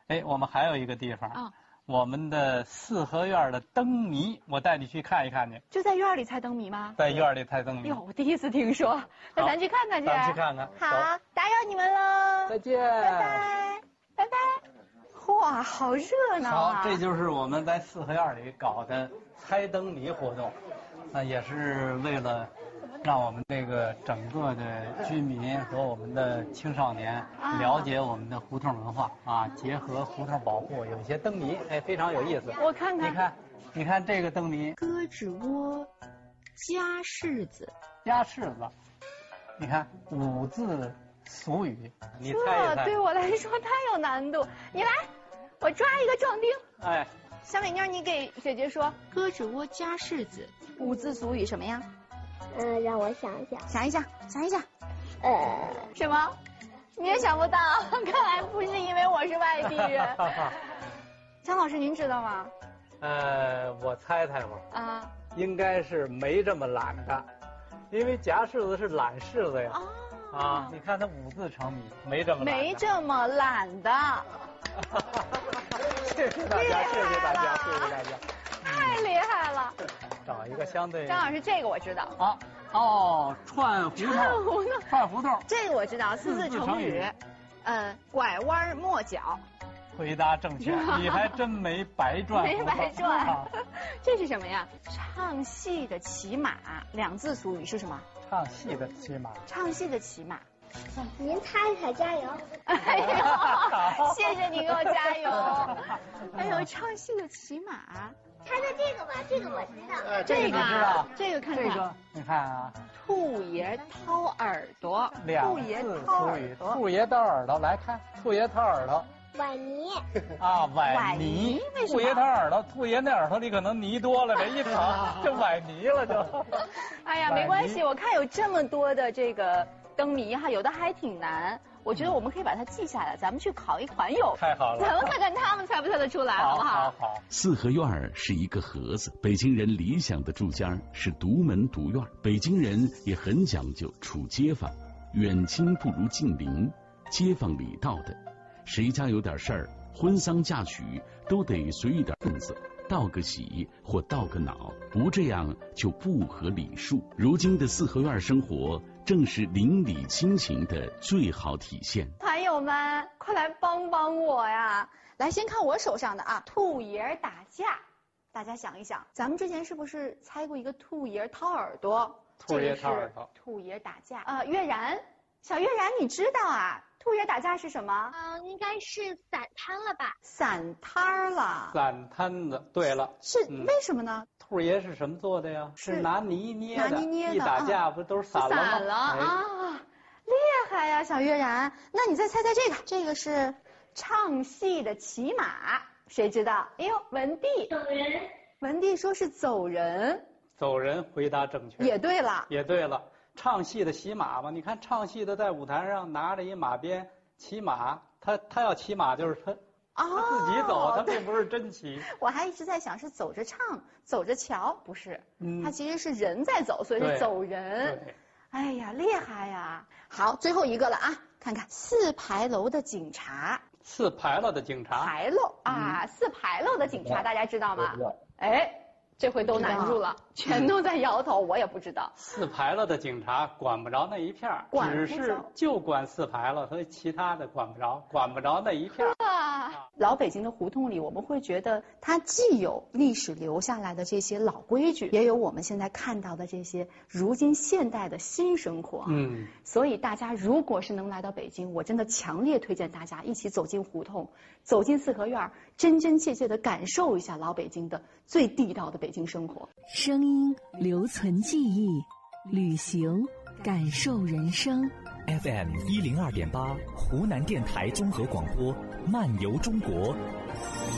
哎，我们还有一个地方啊， 我们的四合院的灯谜，我带你去看一看去。 就在院里猜灯谜吗？ 在院里猜灯谜。 哟，我第一次听说，那咱去看看去。 咱去看看。 好，打扰你们喽。 再见。 拜拜，拜拜。哇，好热闹啊！ 好，这就是我们在四合院里搞的猜灯谜活动，也是为了让我们这个整个的居民和我们的青少年了解我们的胡同文化结合胡同保护，有一些灯谜，非常有意思。 我看看， 你看这个灯谜， 胳肢窝，夹柿子， 夹柿子，你看五字俗语，你猜一猜。 这对我来说太有难度，你来，我抓一个壮丁。 哎， 小美妞，你给姐姐说，胳肢窝夹柿子，五字俗语什么呀？ 让我想一想。 想一想。什么？你也想不到？看来不是因为我是外地人。张老师，您知道吗？ 我猜猜嘛。应该是没这么懒的，因为夹柿子是懒柿子呀。你看它五字成谜，没这么懒。 没这么懒的。 谢谢大家，谢谢大家。 太厉害了！ 找一个相对。 张老师，这个我知道。 串胡同。 这个我知道，四字成语。拐弯抹角。 回答正确，你还真没白转。 没白转。这是什么呀？唱戏的骑马，两字俗语是什么？ 唱戏的骑马。 唱戏的骑马。 您猜猜，加油！ 哎呦，谢谢你给我加油！哎呦，唱戏的骑马， 猜猜这个吧，这个我知道。 这个知道， 这个看看。 这个你看啊， 兔爷掏耳朵， 两字俗语，兔爷掏耳朵，来看，兔爷掏耳朵。 崴泥崴泥，兔爷掏耳朵，兔爷那耳朵里可能泥多了，这一掏就崴泥了就。 哎呀，没关系，我看有这么多的这个灯谜有的还挺难，我觉得我们可以把它记下来，咱们去考一团友。 太好了， 咱们看看他们猜不猜得出来，好不好？ 好。 四合院是一个盒子，北京人理想的住家是独门独院，北京人也很讲究处街坊，远亲不如近邻，街坊里道的。谁家有点事儿，婚丧嫁娶都得随一点份子，道个喜或道个恼，不这样就不合礼数。如今的四合院生活正是邻里亲情的最好体现。 团友们，快来帮帮我呀！来，先看我手上的兔爷打架，大家想一想，咱们之前是不是猜过一个兔爷掏耳朵？ 兔爷掏耳朵， 兔爷打架。月然，小月然，你知道兔爷打架是什么？ 应该是散摊了吧？ 散摊了。 散摊子，对了。 是为什么呢？ 兔爷是什么做的呀？是拿泥捏的。 拿泥捏的。 一打架不都是散了吗？ 散了厉害呀，小月然。那你再猜猜这个，这个是唱戏的骑马，谁知道？哎呦，文帝。 走人。 文帝说是走人。 走人，回答正确。 也对了。 唱戏的骑马嘛，你看唱戏的在舞台上拿着一马鞭骑马，他要骑马就是他自己走，他并不是真骑。 我还一直在想是走着唱走着瞧，不是，他其实是人在走，所以是走人。哎呀，厉害呀！好，最后一个了看看四牌楼的警察。 四牌楼的警察。 牌楼四牌楼的警察，大家知道吗？这回都难住了，全都在摇头，我也不知道。 四牌楼的警察管不着那一片，只是就管四牌楼，所以其他的管不着那一片。 老北京的胡同里，我们会觉得它既有历史留下来的这些老规矩，也有我们现在看到的这些如今现代的新生活。所以大家如果是能来到北京，我真的强烈推荐大家一起走进胡同，走进四合院，真真切切的感受一下老北京的最地道的北京生活。 声音留存记忆，旅行感受人生。 FM 102.8，湖南电台综合广播，漫游中国。